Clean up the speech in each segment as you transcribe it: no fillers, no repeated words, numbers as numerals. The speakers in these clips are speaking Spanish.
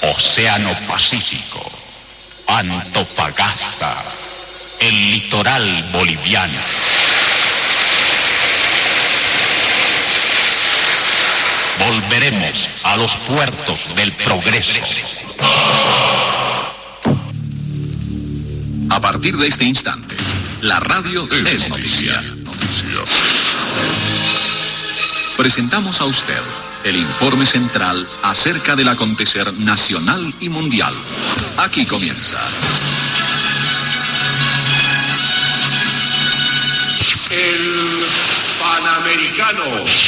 Océano Pacífico, Antofagasta, el litoral boliviano. Volveremos a los puertos del progreso. A partir de este instante, la radio es noticia. Presentamos a usted el informe central acerca del acontecer nacional y mundial. Aquí comienza. El Panamericano.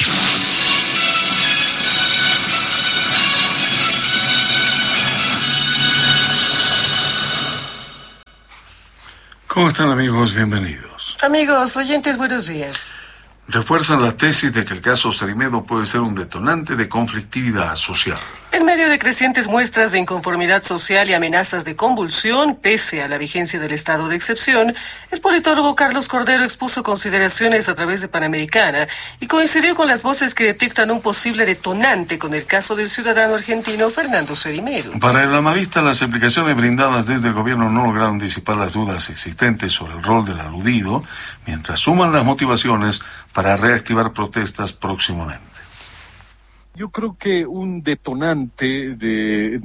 ¿Cómo están, amigos? Bienvenidos. Amigos, oyentes, buenos días. Refuerzan la tesis de que el caso Cerimedo puede ser un detonante de conflictividad social. En medio de crecientes muestras de inconformidad social y amenazas de convulsión, pese a la vigencia del estado de excepción, el politólogo Carlos Cordero expuso consideraciones a través de Panamericana y coincidió con las voces que detectan un posible detonante con el caso del ciudadano argentino Fernando Cerimedo. Para el analista, las explicaciones brindadas desde el gobierno no lograron disipar las dudas existentes sobre el rol del aludido, mientras suman las motivaciones para reactivar protestas próximamente. Yo creo que un detonante de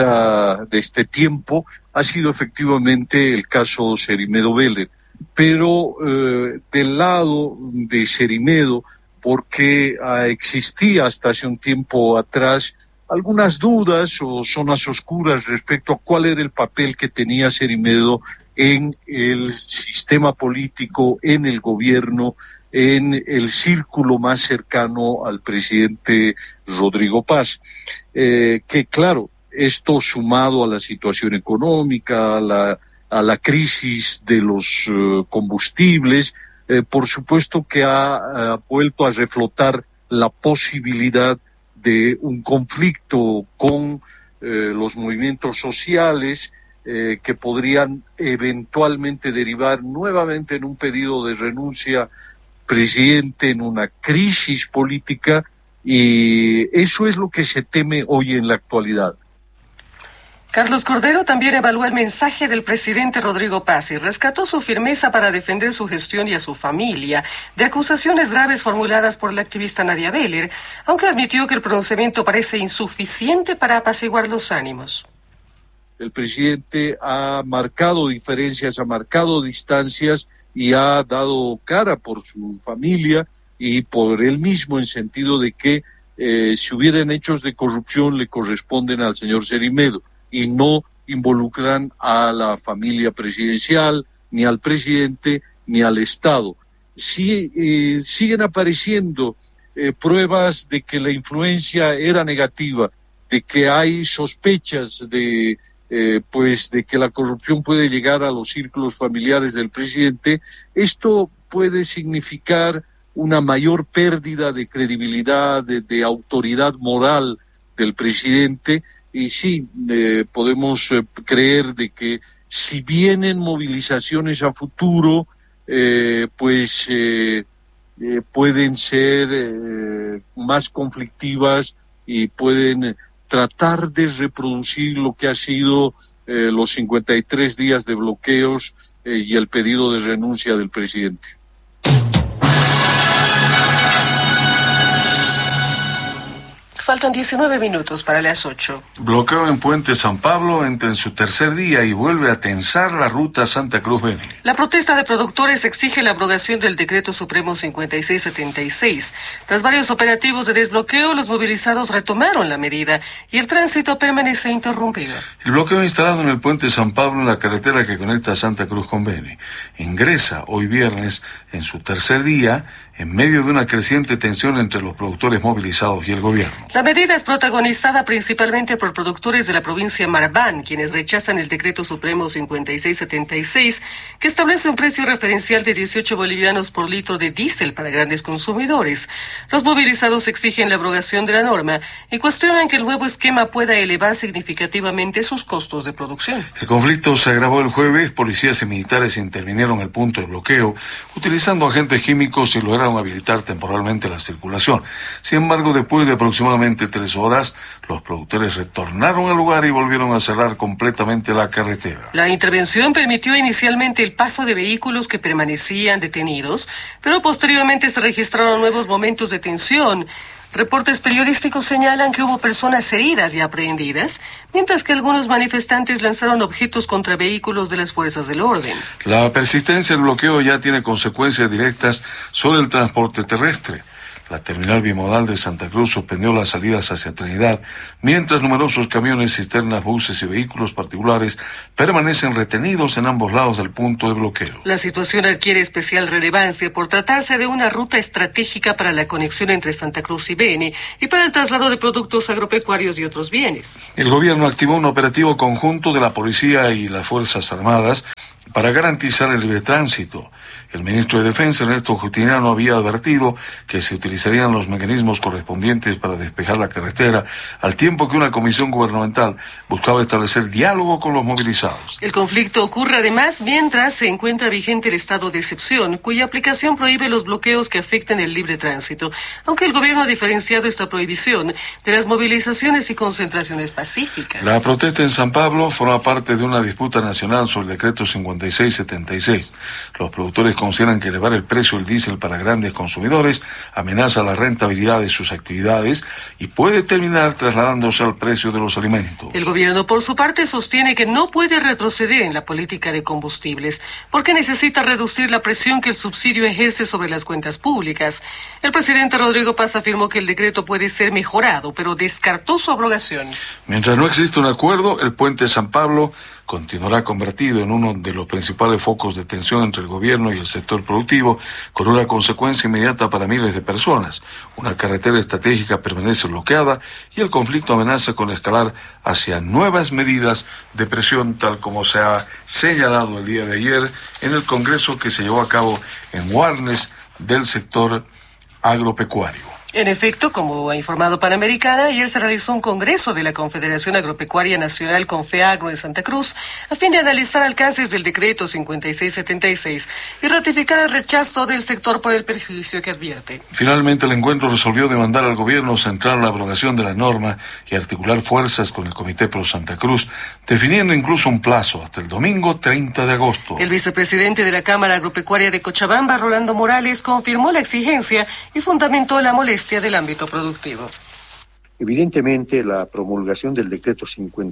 este tiempo ha sido efectivamente el caso Cerimedo Vélez, pero del lado de Cerimedo, porque existía hasta hace un tiempo atrás algunas dudas o zonas oscuras respecto a cuál era el papel que tenía Cerimedo en el sistema político, en el gobierno, en el círculo más cercano al presidente Rodrigo Paz. Que claro, esto sumado a la situación económica, a la crisis de los combustibles, por supuesto que ha vuelto a reflotar la posibilidad de un conflicto con los movimientos sociales que podrían eventualmente derivar nuevamente en un pedido de renuncia presidente, en una crisis política, y eso es lo que se teme hoy en la actualidad. Carlos Cordero también evaluó el mensaje del presidente Rodrigo Paz y rescató su firmeza para defender su gestión y a su familia de acusaciones graves formuladas por la activista Nadia Beller, aunque admitió que el pronunciamiento parece insuficiente para apaciguar los ánimos. El presidente ha marcado diferencias, ha marcado distancias y ha dado cara por su familia y por él mismo, en sentido de que si hubieran hechos de corrupción le corresponden al señor Cerimedo y no involucran a la familia presidencial, ni al presidente, ni al Estado. Sí, siguen apareciendo pruebas de que la influencia era negativa, de que hay sospechas de que la corrupción puede llegar a los círculos familiares del presidente. Esto puede significar una mayor pérdida de credibilidad, de autoridad moral del presidente, y sí, podemos creer de que si vienen movilizaciones a futuro, pueden ser más conflictivas y pueden tratar de reproducir lo que ha sido los 53 días de bloqueos y el pedido de renuncia del presidente. Faltan 19 minutos para las 8. Bloqueo en Puente San Pablo entra en su tercer día y vuelve a tensar la ruta Santa Cruz-Beni. La protesta de productores exige la abrogación del Decreto Supremo 5676. Tras varios operativos de desbloqueo, los movilizados retomaron la medida y el tránsito permanece interrumpido. El bloqueo instalado en el Puente San Pablo, en la carretera que conecta Santa Cruz con Beni, ingresa hoy viernes en su tercer día en medio de una creciente tensión entre los productores movilizados y el gobierno. La medida es protagonizada principalmente por productores de la provincia Marabán, quienes rechazan el Decreto Supremo 5676, que establece un precio referencial de 18 bolivianos por litro de diésel para grandes consumidores. Los movilizados exigen la abrogación de la norma y cuestionan que el nuevo esquema pueda elevar significativamente sus costos de producción. El conflicto se agravó el jueves. Policías y militares intervinieron en el punto de bloqueo, utilizando agentes químicos y lograron lograron habilitar temporalmente la circulación. Sin embargo, después de aproximadamente 3 horas, los productores retornaron al lugar y volvieron a cerrar completamente la carretera. La intervención permitió inicialmente el paso de vehículos que permanecían detenidos, pero posteriormente se registraron nuevos momentos de tensión. Reportes periodísticos señalan que hubo personas heridas y aprehendidas, mientras que algunos manifestantes lanzaron objetos contra vehículos de las fuerzas del orden. La persistencia del bloqueo ya tiene consecuencias directas sobre el transporte terrestre. La terminal bimodal de Santa Cruz suspendió las salidas hacia Trinidad, mientras numerosos camiones, cisternas, buses y vehículos particulares permanecen retenidos en ambos lados del punto de bloqueo. La situación adquiere especial relevancia por tratarse de una ruta estratégica para la conexión entre Santa Cruz y Beni y para el traslado de productos agropecuarios y otros bienes. El gobierno activó un operativo conjunto de la policía y las Fuerzas Armadas para garantizar el libre tránsito. El ministro de Defensa, Ernesto Justiniano, había advertido que se utilizarían los mecanismos correspondientes para despejar la carretera, al tiempo que una comisión gubernamental buscaba establecer diálogo con los movilizados. El conflicto ocurre además mientras se encuentra vigente el estado de excepción, cuya aplicación prohíbe los bloqueos que afecten el libre tránsito, aunque el gobierno ha diferenciado esta prohibición de las movilizaciones y concentraciones pacíficas. La protesta en San Pablo forma parte de una disputa nacional sobre el decreto 5676. Los productores consideran que elevar el precio del diésel para grandes consumidores amenaza la rentabilidad de sus actividades y puede terminar trasladándose al precio de los alimentos. El gobierno, por su parte, sostiene que no puede retroceder en la política de combustibles porque necesita reducir la presión que el subsidio ejerce sobre las cuentas públicas. El presidente Rodrigo Paz afirmó que el decreto puede ser mejorado, pero descartó su abrogación. Mientras no existe un acuerdo, el puente San Pablo continuará convertido en uno de los principales focos de tensión entre el gobierno y el sector productivo, con una consecuencia inmediata para miles de personas. Una carretera estratégica permanece bloqueada y el conflicto amenaza con escalar hacia nuevas medidas de presión, tal como se ha señalado el día de ayer en el congreso que se llevó a cabo en Warnes del sector agropecuario. En efecto, como ha informado Panamericana, ayer se realizó un congreso de la Confederación Agropecuaria Nacional Confeagro en Santa Cruz a fin de analizar alcances del decreto 5676 y ratificar el rechazo del sector por el perjuicio que advierte. Finalmente, el encuentro resolvió demandar al gobierno central la abrogación de la norma y articular fuerzas con el Comité Pro Santa Cruz, definiendo incluso un plazo hasta el domingo 30 de agosto. El vicepresidente de la Cámara Agropecuaria de Cochabamba, Rolando Morales, confirmó la exigencia y fundamentó la molestia del ámbito productivo. Evidentemente, la promulgación del decreto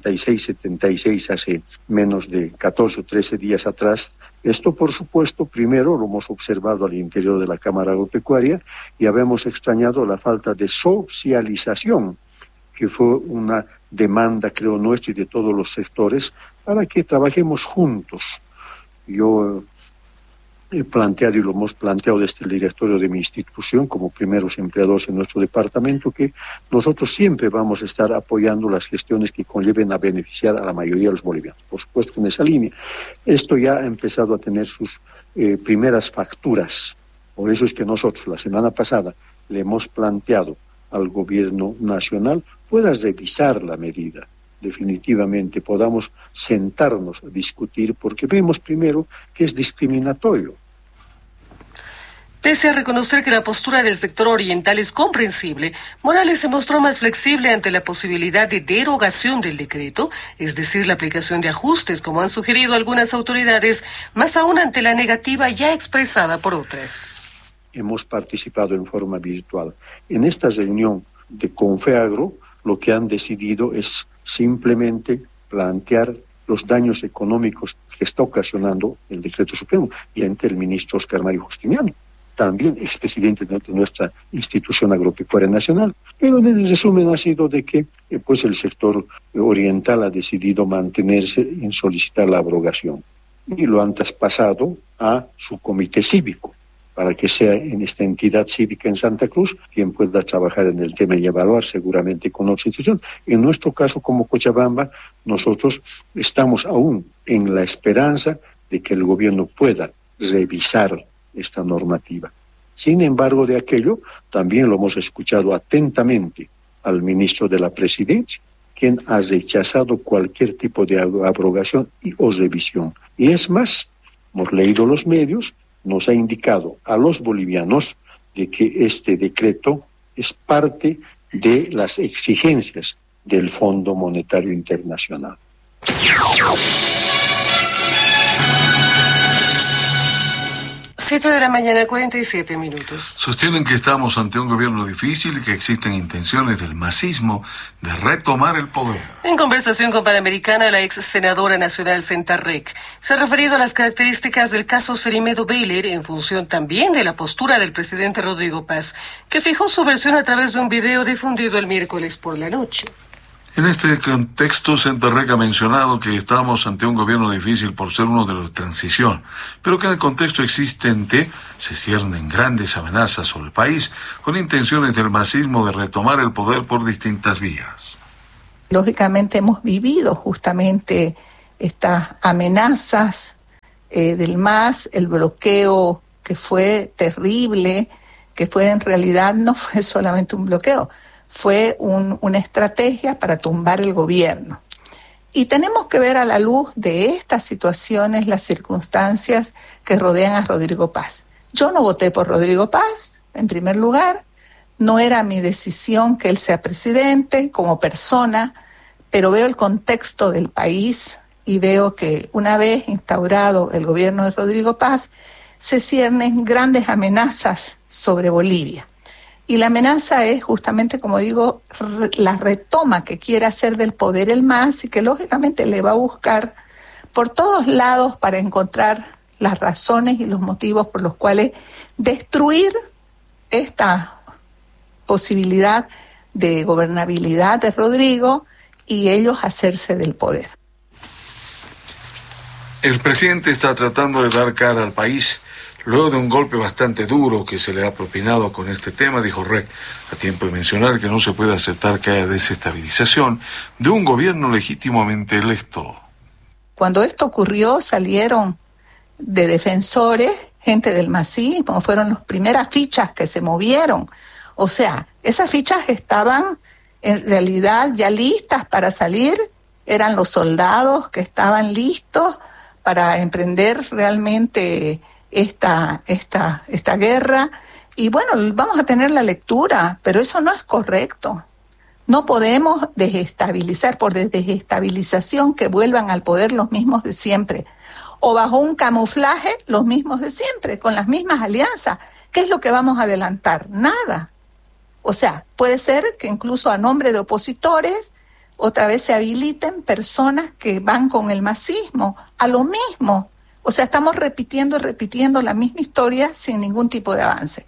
5676 hace menos de 14 o 13 días atrás, esto por supuesto primero lo hemos observado al interior de la Cámara Agropecuaria y habemos extrañado la falta de socialización, que fue una demanda, creo, nuestra y de todos los sectores, para que trabajemos juntos. Yo he planteado y lo hemos planteado desde el directorio de mi institución como primeros empleadores en nuestro departamento que nosotros siempre vamos a estar apoyando las gestiones que conlleven a beneficiar a la mayoría de los bolivianos. Por supuesto, en esa línea. Esto ya ha empezado a tener sus primeras facturas. Por eso es que nosotros la semana pasada le hemos planteado al gobierno nacional pueda revisar la medida. Definitivamente podamos sentarnos a discutir porque vemos primero que es discriminatorio. Pese a reconocer que la postura del sector oriental es comprensible, Morales se mostró más flexible ante la posibilidad de derogación del decreto, es decir, la aplicación de ajustes, como han sugerido algunas autoridades, más aún ante la negativa ya expresada por otras. Hemos participado en forma virtual. En esta reunión de Confeagro, lo que han decidido es simplemente plantear los daños económicos que está ocasionando el decreto supremo y entre el ministro Oscar Mario Justiniano, también expresidente de nuestra institución agropecuaria nacional. Pero en el resumen ha sido de que pues el sector oriental ha decidido mantenerse en solicitar la abrogación y lo han traspasado a su comité cívico, para que sea en esta entidad cívica en Santa Cruz quien pueda trabajar en el tema y evaluar seguramente con otra institución. En nuestro caso, como Cochabamba, nosotros estamos aún en la esperanza de que el gobierno pueda revisar esta normativa. Sin embargo, de aquello también lo hemos escuchado atentamente al ministro de la Presidencia, quien ha rechazado cualquier tipo de abrogación o revisión. Y es más, hemos leído los medios, nos ha indicado a los bolivianos de que este decreto es parte de las exigencias del Fondo Monetario Internacional. 7 de la mañana, 47 minutos. Sostienen que estamos ante un gobierno difícil y que existen intenciones del masismo de retomar el poder. En conversación con Panamericana, la ex senadora nacional Centarrec se ha referido a las características del caso Cerimedo Beyler en función también de la postura del presidente Rodrigo Paz, que fijó su versión a través de un video difundido el miércoles por la noche. En este contexto, Centarrec ha mencionado que estamos ante un gobierno difícil por ser uno de los de transición, pero que en el contexto existente se ciernen grandes amenazas sobre el país con intenciones del masismo de retomar el poder por distintas vías. Lógicamente hemos vivido justamente estas amenazas del MAS, el bloqueo que fue terrible, que fue en realidad no fue solamente un bloqueo, fue una estrategia para tumbar el gobierno. Y tenemos que ver a la luz de estas situaciones las circunstancias que rodean a Rodrigo Paz. Yo no voté por Rodrigo Paz, en primer lugar, no era mi decisión que él sea presidente como persona, pero veo el contexto del país y veo que una vez instaurado el gobierno de Rodrigo Paz, se ciernen grandes amenazas sobre Bolivia. Y la amenaza es justamente, como digo, la retoma que quiere hacer del poder el MAS y que lógicamente le va a buscar por todos lados para encontrar las razones y los motivos por los cuales destruir esta posibilidad de gobernabilidad de Rodrigo y ellos hacerse del poder. El presidente está tratando de dar cara al país luego de un golpe bastante duro que se le ha propinado con este tema, dijo Rec, a tiempo de mencionar que no se puede aceptar que haya desestabilización de un gobierno legítimamente electo. Cuando esto ocurrió salieron de defensores, gente del masismo, fueron las primeras fichas que se movieron. O sea, esas fichas estaban en realidad ya listas para salir, eran los soldados que estaban listos para emprender realmente esta guerra, y bueno, vamos a tener la lectura, pero eso no es correcto. No podemos desestabilizar por desestabilización que vuelvan al poder los mismos de siempre, o bajo un camuflaje los mismos de siempre, con las mismas alianzas. ¿Qué es lo que vamos a adelantar? Nada. O sea, puede ser que incluso a nombre de opositores otra vez se habiliten personas que van con el masismo a lo mismo. O sea, estamos repitiendo la misma historia sin ningún tipo de avance.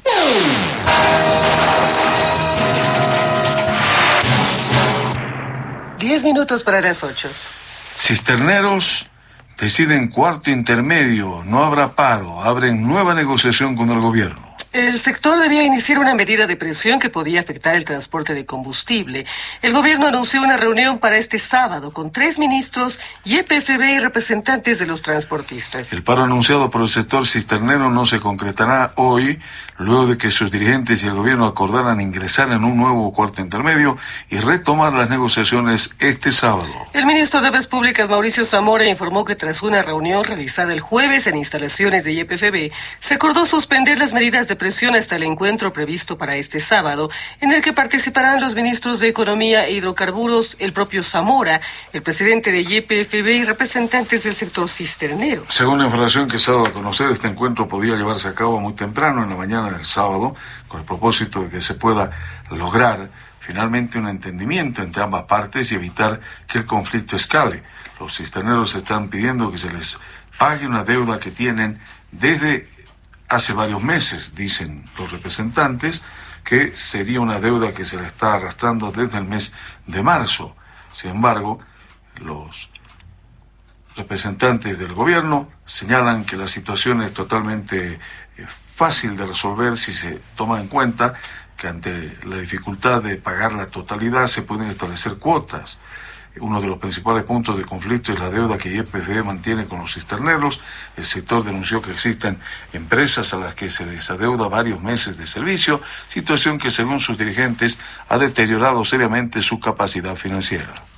10 minutos para las 8. Cisterneros deciden cuarto intermedio, no habrá paro, abren nueva negociación con el gobierno. El sector debía iniciar una medida de presión que podía afectar el transporte de combustible. El gobierno anunció una reunión para este sábado con 3 ministros, YPFB y representantes de los transportistas. El paro anunciado por el sector cisternero no se concretará hoy, luego de que sus dirigentes y el gobierno acordaran ingresar en un nuevo cuarto intermedio y retomar las negociaciones este sábado. El ministro de Obras Públicas, Mauricio Zamora, informó que tras una reunión realizada el jueves en instalaciones de YPFB, se acordó suspender las medidas de presión hasta el encuentro previsto para este sábado, en el que participarán los ministros de Economía e Hidrocarburos, el propio Zamora, el presidente de YPFB y representantes del sector cisternero. Según la información que se ha dado a conocer, este encuentro podía llevarse a cabo muy temprano en la mañana del sábado, con el propósito de que se pueda lograr finalmente un entendimiento entre ambas partes y evitar que el conflicto escale. Los cisterneros están pidiendo que se les pague una deuda que tienen desde hace varios meses, dicen los representantes, que sería una deuda que se la está arrastrando desde el mes de marzo. Sin embargo, los representantes del gobierno señalan que la situación es totalmente fácil de resolver si se toma en cuenta que ante la dificultad de pagar la totalidad se pueden establecer cuotas. Uno de los principales puntos de conflicto es la deuda que YPFB mantiene con los cisterneros. El sector denunció que existen empresas a las que se les adeuda varios meses de servicio, situación que según sus dirigentes ha deteriorado seriamente su capacidad financiera.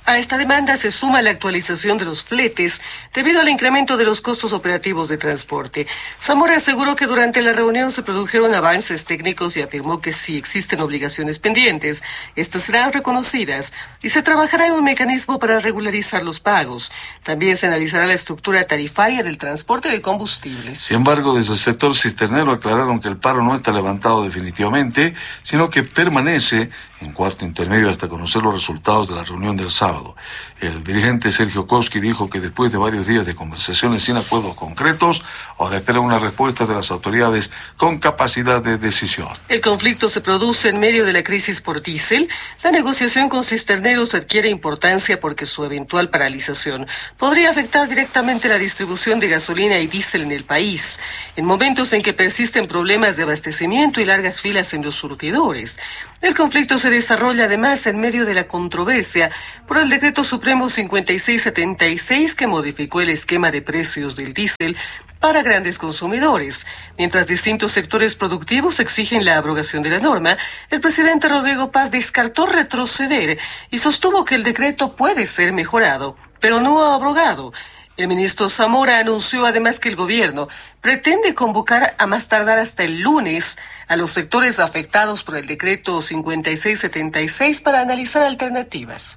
A esta demanda se suma la actualización de los fletes debido al incremento de los costos operativos de transporte. Zamora aseguró que durante la reunión se produjeron avances técnicos y afirmó que si existen obligaciones pendientes, estas serán reconocidas y se trabajará en un mecanismo para regularizar los pagos. También se analizará la estructura tarifaria del transporte de combustibles. Sin embargo, desde el sector cisternero aclararon que el paro no está levantado definitivamente, sino que permanece en cuarto intermedio hasta conocer los resultados de la reunión del sábado. El dirigente Sergio Koski dijo que después de varios días de conversaciones sin acuerdos concretos, ahora espera una respuesta de las autoridades con capacidad de decisión. El conflicto se produce en medio de la crisis por diésel. La negociación con cisterneros adquiere importancia porque su eventual paralización podría afectar directamente la distribución de gasolina y diésel en el país, en momentos en que persisten problemas de abastecimiento y largas filas en los surtidores. El conflicto se desarrolla además en medio de la controversia por el Decreto Supremo 5676 que modificó el esquema de precios del diésel para grandes consumidores. Mientras distintos sectores productivos exigen la abrogación de la norma, el presidente Rodrigo Paz descartó retroceder y sostuvo que el decreto puede ser mejorado, pero no abrogado. El ministro Zamora anunció además que el gobierno pretende convocar a más tardar hasta el lunes a los sectores afectados por el decreto 5676 para analizar alternativas.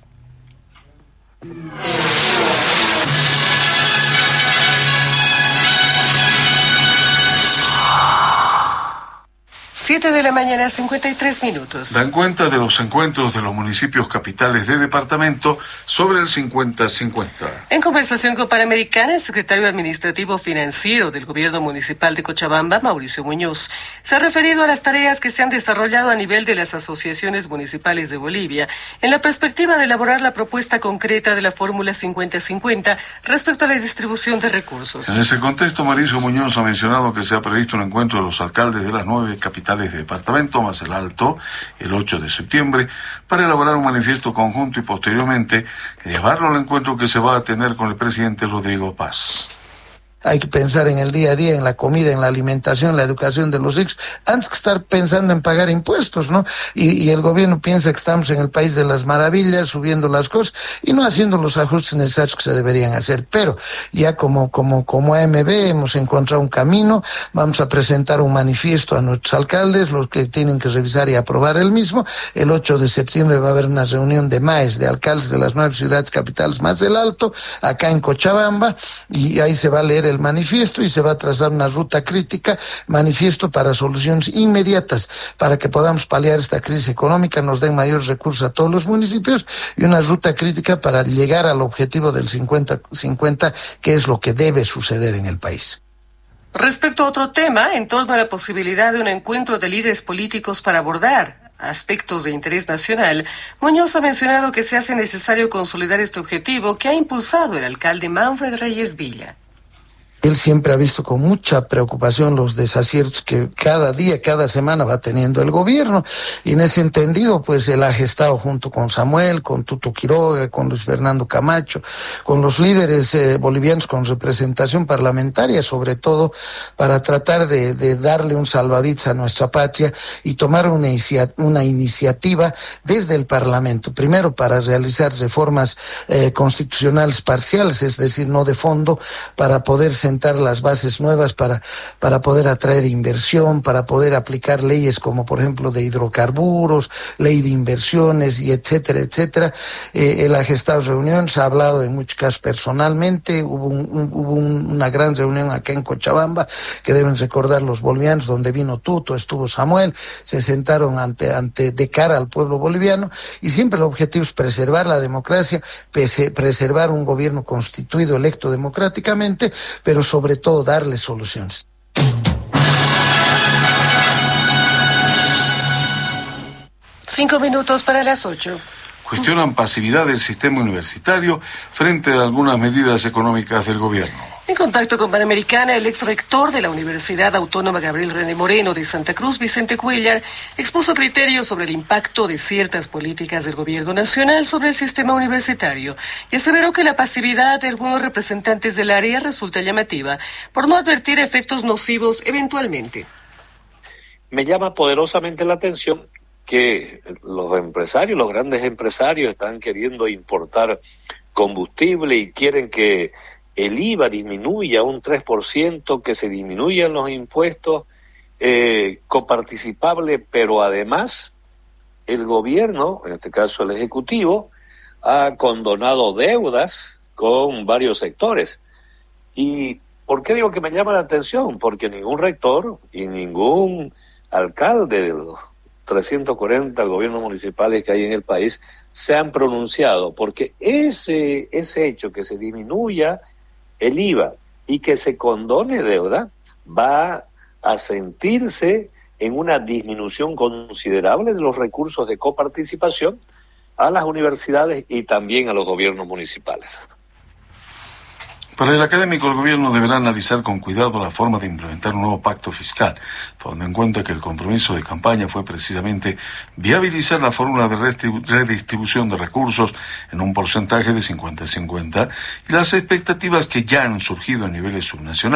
7 de la mañana, 53 minutos. Dan cuenta de los encuentros de los municipios capitales de departamento sobre el 50-50. En conversación con Panamericana, el secretario administrativo financiero del gobierno municipal de Cochabamba, Mauricio Muñoz, se ha referido a las tareas que se han desarrollado a nivel de las asociaciones municipales de Bolivia en la perspectiva de elaborar la propuesta concreta de la fórmula 50-50 respecto a la distribución de recursos. En ese contexto, Mauricio Muñoz ha mencionado que se ha previsto un encuentro de los alcaldes de las 9 capitales de departamento, más el Alto, el 8 de septiembre, para elaborar un manifiesto conjunto y posteriormente llevarlo al encuentro que se va a tener con el presidente Rodrigo Paz. Hay que pensar en el día a día, en la comida, en la alimentación, la educación de los hijos, antes que estar pensando en pagar impuestos, ¿no? Y el gobierno piensa que estamos en el país de las maravillas, subiendo las cosas y no haciendo los ajustes necesarios que se deberían hacer. Pero ya como AMB hemos encontrado un camino, vamos a presentar un manifiesto a nuestros alcaldes, los que tienen que revisar y aprobar el mismo. El 8 de septiembre va a haber una reunión de MAES, de alcaldes de las 9 ciudades capitales más el Alto, acá en Cochabamba, y ahí se va a leer el manifiesto y se va a trazar una ruta crítica, manifiesto para soluciones inmediatas, para que podamos paliar esta crisis económica, nos den mayores recursos a todos los municipios y una ruta crítica para llegar al objetivo del 50-50, que es lo que debe suceder en el país. Respecto a otro tema, en torno a la posibilidad de un encuentro de líderes políticos para abordar aspectos de interés nacional, Muñoz ha mencionado que se hace necesario consolidar este objetivo que ha impulsado el alcalde Manfred Reyes Villa. Él siempre ha visto con mucha preocupación los desaciertos que cada día, cada semana va teniendo el gobierno. Y en ese entendido, pues él ha gestado junto con Samuel, con Tuto Quiroga, con Luis Fernando Camacho, con los líderes bolivianos con representación parlamentaria, sobre todo para tratar de darle un salvavidas a nuestra patria y tomar una iniciativa desde el Parlamento. Primero, para realizar reformas constitucionales parciales, es decir, no de fondo, para poder sentar las bases nuevas para poder atraer inversión, para poder aplicar leyes como por ejemplo de hidrocarburos, ley de inversiones y etcétera, etcétera. Él ha gestado reuniones, ha hablado en muchos casos personalmente, hubo una gran reunión acá en Cochabamba que deben recordar los bolivianos, donde vino Tuto, estuvo Samuel, se sentaron de cara al pueblo boliviano y siempre el objetivo es preservar la democracia, preservar un gobierno constituido, electo democráticamente, pero sobre todo darle soluciones. Cinco minutos para las 8. Cuestionan pasividad del sistema universitario frente a algunas medidas económicas del gobierno. En contacto con Panamericana, el ex rector de la Universidad Autónoma Gabriel René Moreno de Santa Cruz, Vicente Cuellar, expuso criterios sobre el impacto de ciertas políticas del gobierno nacional sobre el sistema universitario y aseveró que la pasividad de algunos representantes del área resulta llamativa por no advertir efectos nocivos eventualmente. Me llama poderosamente la atención que los empresarios, los grandes empresarios están queriendo importar combustible y quieren que el IVA disminuya un 3%, que se disminuyan los impuestos coparticipables, pero además el gobierno, en este caso el Ejecutivo, ha condonado deudas con varios sectores. ¿Y por qué digo que me llama la atención? Porque ningún rector y ningún alcalde de los 340 gobiernos municipales que hay en el país se han pronunciado, porque ese hecho, que se disminuya el IVA y que se condone deuda, va a sentirse en una disminución considerable de los recursos de coparticipación a las universidades y también a los gobiernos municipales. Para el académico, el gobierno deberá analizar con cuidado la forma de implementar un nuevo pacto fiscal, tomando en cuenta que el compromiso de campaña fue precisamente viabilizar la fórmula de redistribución de recursos en un porcentaje de 50-50 y las expectativas que ya han surgido a niveles subnacionales